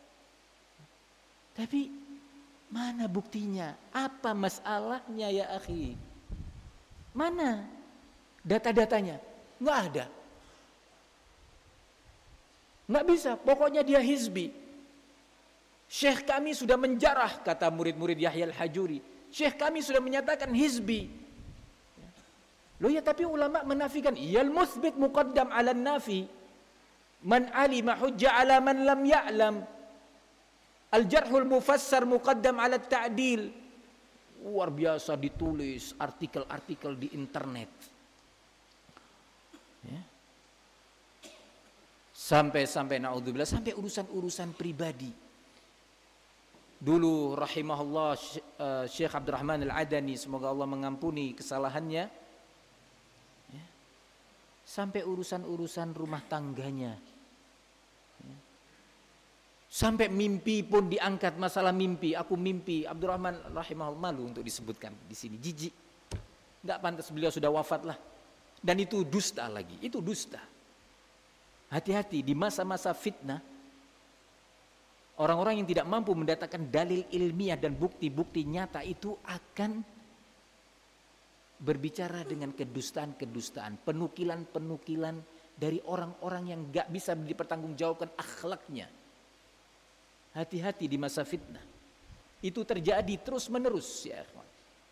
Tapi mana buktinya? Apa masalahnya ya akhi? Mana data-datanya? Nggak ada. Nggak bisa, pokoknya dia hizbi. Syekh kami sudah menjarah, kata murid-murid Yahya al-Hajuri. Syekh kami sudah menyatakan hizbi. Loh ya, tapi ulama menafikan. Iyal muthbit muqaddam ala nafi. Man alima hujja ala man lam ya'lam. Al-jarhul mufassar muqaddam ala ta'dil. Luar biasa ditulis artikel-artikel di internet. Ya. Sampai-sampai na'udzubillah, sampai urusan-urusan pribadi. Dulu rahimahullah Syekh Abdurrahman Al-Adani, semoga Allah mengampuni kesalahannya, ya, sampai urusan-urusan rumah tangganya, ya. Sampai mimpi pun diangkat, masalah mimpi. Aku mimpi, Abdurrahman rahimahullah, malu untuk disebutkan di sini, jijik, nggak pantas, beliau sudah wafat lah. Dan itu dusta lagi, itu dusta. Hati-hati di masa-masa fitnah. Orang-orang yang tidak mampu mendatangkan dalil ilmiah dan bukti-bukti nyata itu akan berbicara dengan kedustaan-kedustaan, penukilan-penukilan dari orang-orang yang gak bisa dipertanggungjawabkan akhlaknya. Hati-hati di masa fitnah. Itu terjadi terus-menerus, ya ikhwan.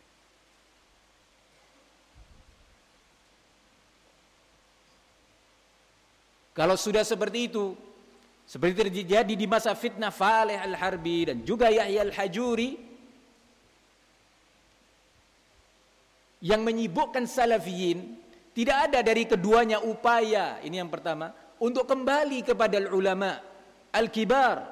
Kalau sudah seperti itu, seperti terjadi di masa fitnah Faleh al-Harbi dan juga Yahya al-Hajuri, yang menyibukkan salafiyin, tidak ada dari keduanya upaya, ini yang pertama, untuk kembali kepada ulama al-kibar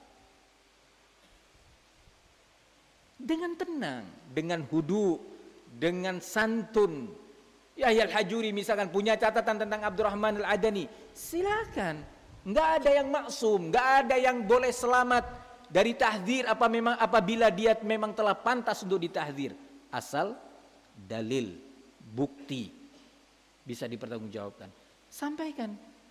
dengan tenang, dengan hudu, dengan santun. Yahya al-Hajuri misalkan punya catatan tentang Abdurrahman al-Adani, silakan. Nggak ada yang maksum, nggak ada yang boleh selamat dari tahdzir apa memang apabila dia memang telah pantas untuk ditahdzir, asal dalil, bukti bisa dipertanggungjawabkan. Sampaikan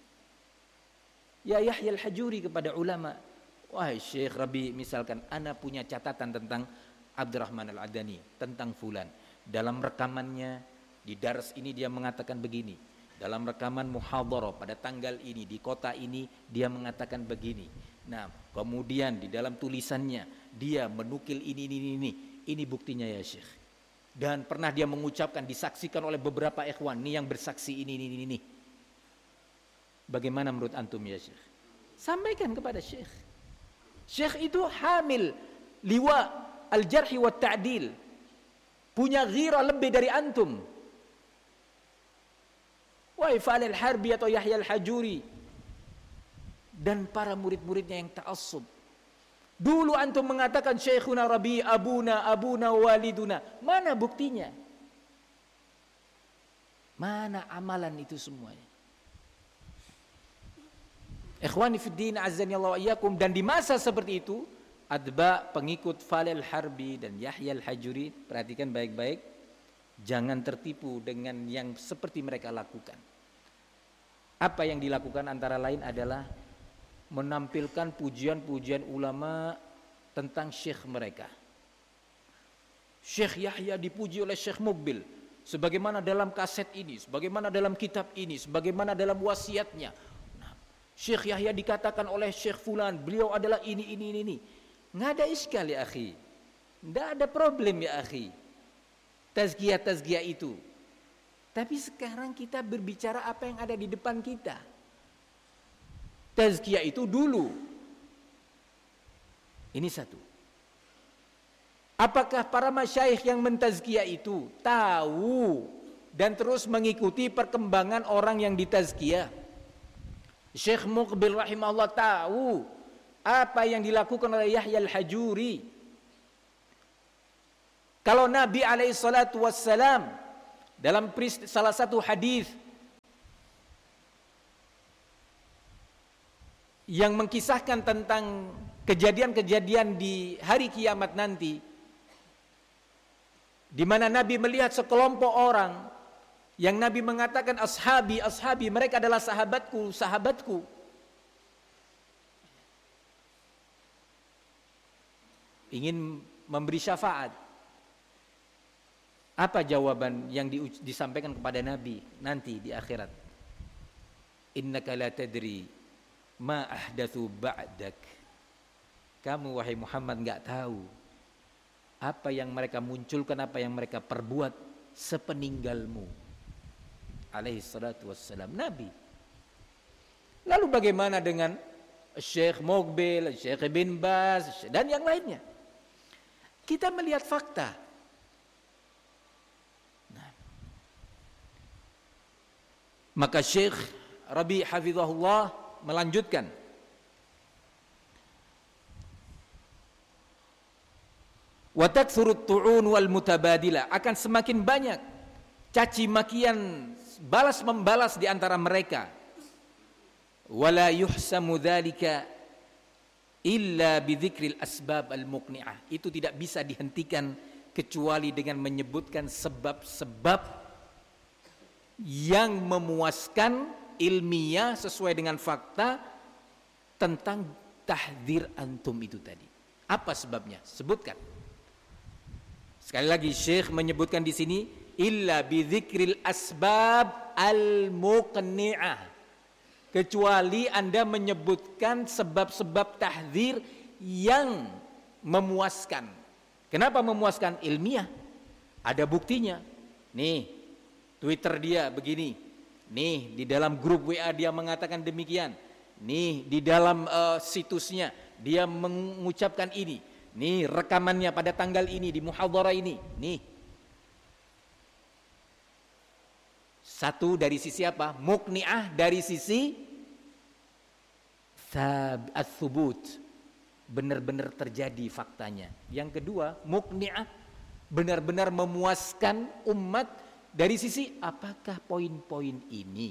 ya Yahya al-Hajuri kepada ulama, wahai Syekh Rabi, misalkan ana punya catatan tentang Abdurrahman al-Adani, tentang fulan. Dalam rekamannya di dars ini dia mengatakan begini. Dalam rekaman muhadharah pada tanggal ini di kota ini dia mengatakan begini. Nah, kemudian di dalam tulisannya dia menukil ini ini ini. Ini buktinya ya Syekh. Dan pernah dia mengucapkan, disaksikan oleh beberapa ikhwan, nih yang bersaksi ini ini ini. Bagaimana menurut antum ya Syekh? Sampaikan kepada Syekh. Syekh itu hamil liwa al-jarhi wa ta'dil. Punya ghirah lebih dari antum. Wahai Faleh al-Harbi atau Yahya al-Hajuri dan para murid-muridnya yang ta'assub. Dulu antum mengatakan Syekhuna Rabi, abuna, abuna, waliduna. Mana buktinya? Mana amalan itu semuanya? Ikhwani fiddin, azzani Allah wa iyyakum. Dan di masa seperti itu, adba pengikut Faleh al-Harbi dan Yahya al-Hajuri, perhatikan baik-baik. Jangan tertipu dengan yang seperti mereka lakukan. Apa yang dilakukan antara lain adalah menampilkan pujian-pujian ulama tentang syekh mereka. Syekh Yahya dipuji oleh Syekh Mukbil sebagaimana dalam kaset ini, sebagaimana dalam kitab ini, sebagaimana dalam wasiatnya. Nah, Syekh Yahya dikatakan oleh Syekh Fulan, beliau adalah ini, ini, ini, ini. Nggak ada iskal ya akhi. Nggak ada problem ya akhi. Tazkiyah-tazkiyah itu. Tapi sekarang kita berbicara apa yang ada di depan kita. Tazkiyah itu dulu. Ini satu. Apakah para masyayikh yang mentazkiyah itu tahu dan terus mengikuti perkembangan orang yang ditazkiyah? Syekh Muqbil rahimahullah tahu apa yang dilakukan oleh Yahya al-Hajuri. Kalau Nabi alaihi salatu wassalam dalam salah satu hadis yang mengkisahkan tentang kejadian-kejadian di hari kiamat nanti, di mana Nabi melihat sekelompok orang yang Nabi mengatakan ashabi, ashabi, mereka adalah sahabatku, sahabatku. Ingin memberi syafaat. Apa jawaban yang disampaikan kepada Nabi nanti di akhirat? Innaka la tadri ma ahdatsu ba'dak. Kamu wahai Muhammad enggak tahu apa yang mereka munculkan, apa yang mereka perbuat sepeninggalmu. Alaihi salatu wassalam, Nabi. Lalu bagaimana dengan Syekh Muqbil, Syekh Bin Baz dan yang lainnya? Kita melihat fakta. Nah. Maka Syekh Rabi hafizahullah melanjutkan, wa takthurut tu'un wal mutabadilah, akan semakin banyak caci makian balas membalas di antara mereka. Wala yuhsamu dzalika illa bidzikril asbab al-muqni'ah. Itu tidak bisa dihentikan kecuali dengan menyebutkan sebab-sebab yang memuaskan ilmiah sesuai dengan fakta tentang tahdzir antum itu tadi. Apa sebabnya? Sebutkan. Sekali lagi Syekh menyebutkan di sini illa bidzikril asbab al-muqni'ah. Kecuali Anda menyebutkan sebab-sebab tahdzir yang memuaskan. Kenapa memuaskan? Ilmiah. Ada buktinya. Nih, Twitter dia begini. Nih, di dalam grup W A dia mengatakan demikian. Nih, di dalam uh, situsnya dia mengucapkan ini. Nih, rekamannya pada tanggal ini di muhadharah ini. Nih. Satu dari sisi apa? Muqni'ah, dari sisi ats-tsubut, benar-benar terjadi faktanya. Yang kedua, muqni'ah, benar-benar memuaskan umat dari sisi apakah poin-poin ini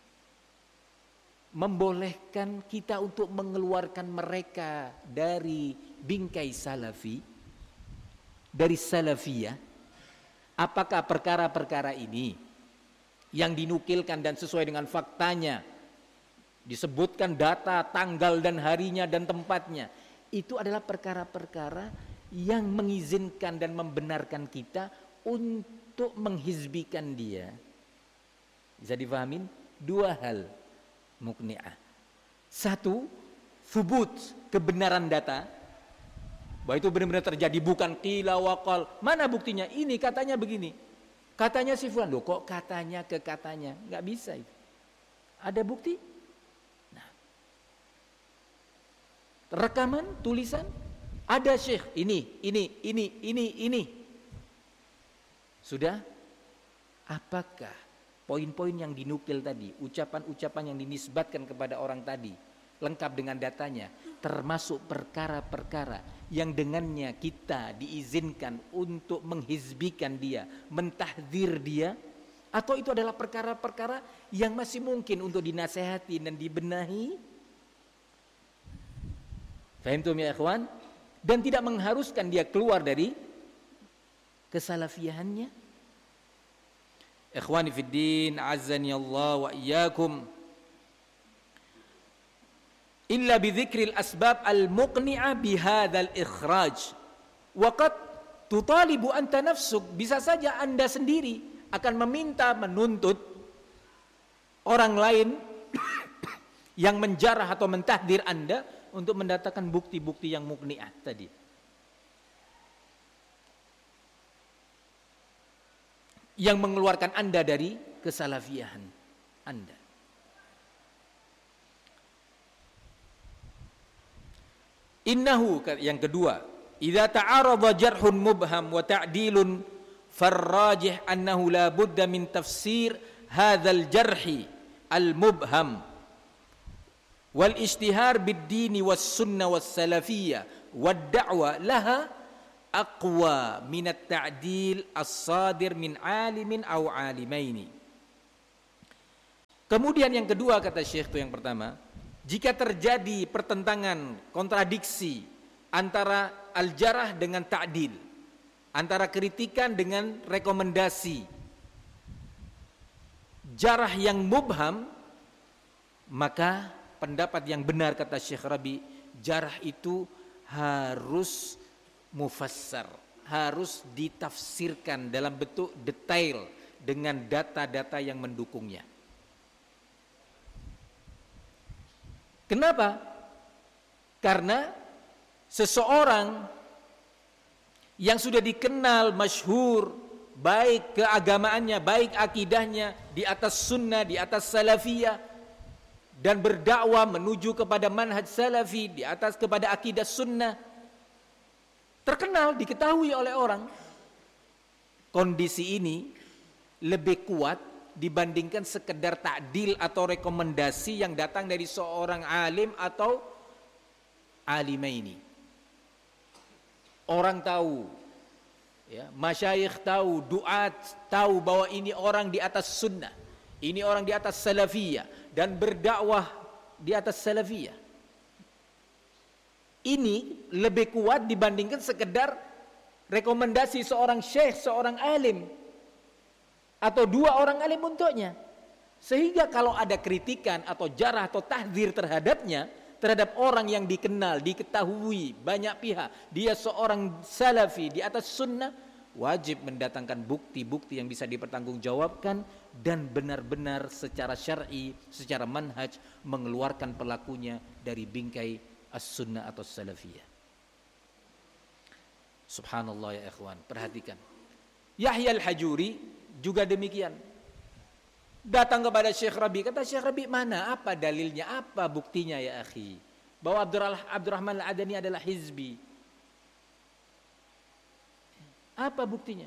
membolehkan kita untuk mengeluarkan mereka dari bingkai salafi, dari salafiyah. Apakah perkara-perkara ini yang dinukilkan dan sesuai dengan faktanya, disebutkan data, tanggal dan harinya dan tempatnya, itu adalah perkara-perkara yang mengizinkan dan membenarkan kita untuk menghizbikan dia. Bisa difahamin? Dua hal muqni'ah. Satu, thubut, kebenaran data, bahwa itu benar-benar terjadi, bukan qila wa qal. Mana buktinya? Ini katanya begini. Katanya si fulan. Loh, kok katanya ke katanya? Enggak bisa itu. Ada bukti? Nah. Rekaman, tulisan, ada syekh ini, ini, ini, ini, ini. Sudah? Apakah poin-poin yang dinukil tadi, ucapan-ucapan yang dinisbatkan kepada orang tadi, lengkap dengan datanya, termasuk perkara-perkara yang dengannya kita diizinkan untuk menghizbikan dia, mentahdzir dia, atau itu adalah perkara-perkara yang masih mungkin untuk dinasehati dan dibenahi? Fahimtum ya ikhwan? Dan tidak mengharuskan dia keluar dari kesalafiyahannya. Ikhwani fid din, azzani Allah wa iyyakum. Illa bidzikril asbab al-muqni'ah bihadzal ikhraj. Wa qad tutalibu anta nafsuk, bisa saja Anda sendiri akan meminta, menuntut orang lain yang menjarah atau mentahdir Anda untuk mendatangkan bukti-bukti yang muqni'ah tadi. Yang mengeluarkan Anda dari kesalafiyahan Anda. Innahu, yang kedua, idza ta'arada jarhun mubham wa ta'dilun farrajih annahu la budda min tafsir hadzal jarhi al mubham wal ijtihar bid-dini was sunnah was salafiyah wad da'wa laha aqwa min at-ta'dil as-sadir min alimin aw alimaini. Kemudian yang kedua kata Syekh itu yang pertama, jika terjadi pertentangan, kontradiksi antara al-jarah dengan ta'dil, antara kritikan dengan rekomendasi, jarah yang mubham, maka pendapat yang benar kata Syekh Rabi, jarah itu harus mufassar, harus ditafsirkan dalam bentuk detail dengan data-data yang mendukungnya. Kenapa? Karena seseorang yang sudah dikenal masyhur baik keagamaannya, baik akidahnya di atas sunnah, di atas salafiyah, dan berdakwah menuju kepada manhaj salafi di atas kepada akidah sunnah, terkenal, diketahui oleh orang, kondisi ini lebih kuat dibandingkan sekedar takdil atau rekomendasi yang datang dari seorang alim atau alimaini. Orang tahu, ya, masyayikh tahu, duat tahu bahwa ini orang di atas sunnah, ini orang di atas salafiyah dan berdakwah di atas salafiyah. Ini lebih kuat dibandingkan sekedar rekomendasi seorang syekh, seorang alim, atau dua orang alim untuknya. Sehingga kalau ada kritikan atau jarah atau tahdzir terhadapnya, terhadap orang yang dikenal, diketahui banyak pihak, dia seorang salafi di atas sunnah, wajib mendatangkan bukti-bukti yang bisa dipertanggungjawabkan dan benar-benar secara syar'i, secara manhaj mengeluarkan pelakunya dari bingkai as-sunnah atau salafiyah. Subhanallah ya ikhwan, perhatikan. Yahya al-Hajuri juga demikian. Datang kepada Syekh Rabi, kata Syekh Rabi, mana, apa dalilnya, apa buktinya ya akhi, bahwa Abdurrahman al-Adani adalah hizbi. Apa buktinya?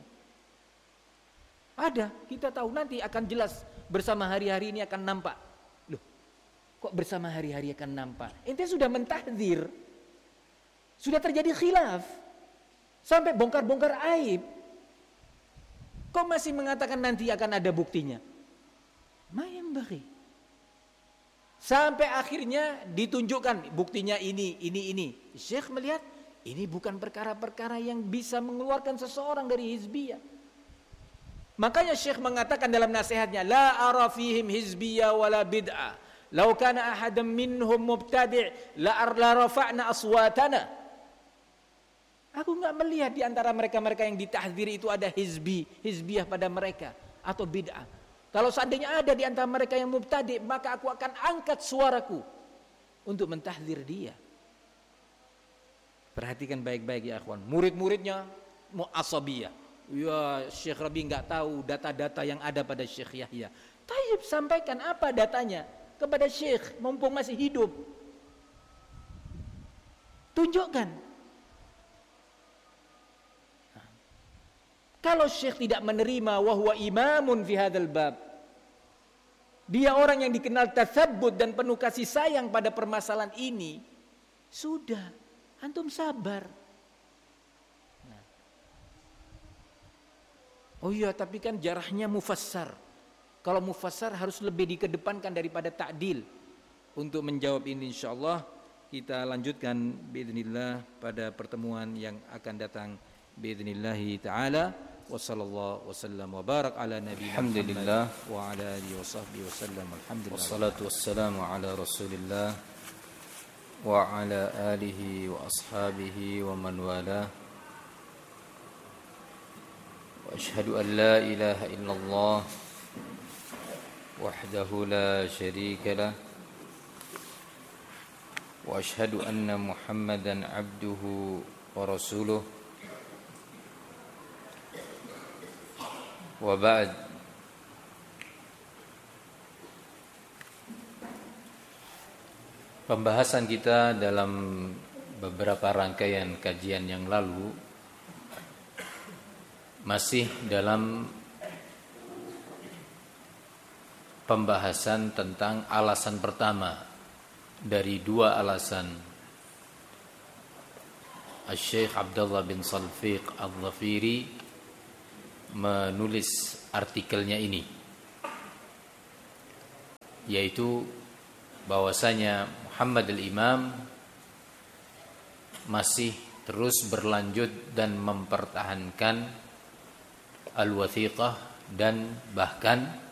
Ada, kita tahu, nanti akan jelas, bersama hari-hari ini akan nampak. Loh, kok bersama hari-hari akan nampak? Ente sudah mentahdzir, sudah terjadi khilaf, sampai bongkar-bongkar aib, kok masih mengatakan nanti akan ada buktinya? Mayam bagi. Sampai akhirnya ditunjukkan buktinya ini, ini, ini. Syekh melihat ini bukan perkara-perkara yang bisa mengeluarkan seseorang dari hizbiyah. Makanya Syekh mengatakan dalam nasihatnya, la ara fihim hizbiyah wala bid'ah. Lau kana ahadam minhum mubtadi' la rafa'na aswatana. Aku enggak melihat di antara mereka-mereka yang ditahdzir itu ada hizbi, hizbiyah pada mereka atau bid'ah. Kalau seandainya ada di antara mereka yang mubtadi', maka aku akan angkat suaraku untuk mentahdzir dia. Perhatikan baik-baik ya akhwan. Murid-muridnya mu'asabiyah. Ya, Syekh Rabi enggak tahu data-data yang ada pada Syekh Yahya. Tayyib, sampaikan apa datanya kepada Syekh mumpung masih hidup. Tunjukkan. Kalau Syekh tidak menerima wahwa imamun fi hadzal bab, dia orang yang dikenal tatsabbut dan penuh kasih sayang pada permasalahan ini, sudah, antum sabar. Nah. Oh iya, tapi kan jarahnya mufassar. Kalau mufassar harus lebih dikedepankan daripada ta'dil. Untuk menjawab ini insyaallah kita lanjutkan biidznillah pada pertemuan yang akan datang biidznillah taala. Wa sallallahu wasallam wa barak ala nabiyina Alhamdulillah wa ala alihi wa sahbihi wasallam. Alhamdulillah. Wassalatu wassalamu ala Rasulillah wa ala alihi wa ashabihi wa man wala. Wa ashhadu an la ilaha illallah wahdahu la syarika lah. Wa ashhadu anna Muhammadan abduhu wa rasuluh. Wa ba'd. Pembahasan kita dalam beberapa rangkaian kajian yang lalu masih dalam pembahasan tentang alasan pertama dari dua alasan Syekh Abdullah bin Salfiq Al-Dhafiri menulis artikelnya ini, yaitu bahwasanya Muhammad al-Imam masih terus berlanjut dan mempertahankan al-wathiqah dan bahkan